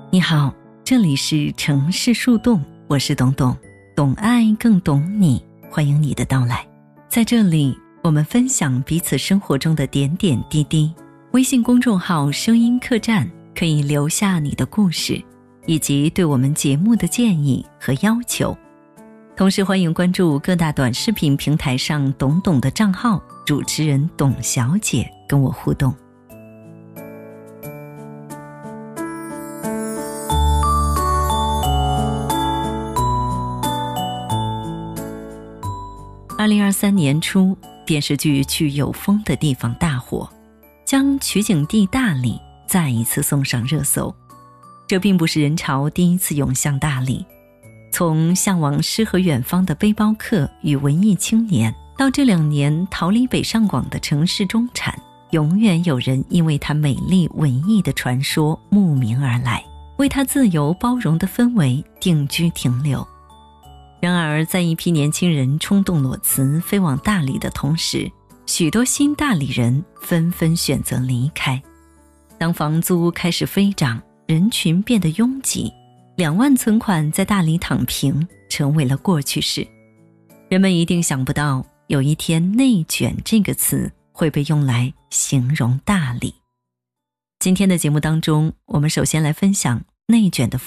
你好，这里是城市树洞，我是董董，懂爱更懂你，欢迎你的到来。在这里，我们分享彼此生活中的点点滴滴。微信公众号声音客栈可以留下你的故事，以及对我们节目的建议和要求。同时欢迎关注各大短视频平台上董董的账号，主持人董小姐跟我互动。2023年初，电视剧《去有风的地方》大火，将取景地大理再一次送上热搜。这并不是人潮第一次涌向大理，从向往诗和远方的背包客与文艺青年，到这2年逃离北上广的城市中产，永远有人因为它美丽文艺的传说慕名而来，为它自由包容的氛围定居停留。然而在一批年轻人冲动裸辞飞往大理的同时，许多新大理人纷纷选择离开。当房租开始飞涨，人群变得拥挤，2万存款在大理躺平成为了过去式。人们一定想不到，有一天内卷这个词会被用来形容大理。今天的节目当中，我们首先来分享内卷的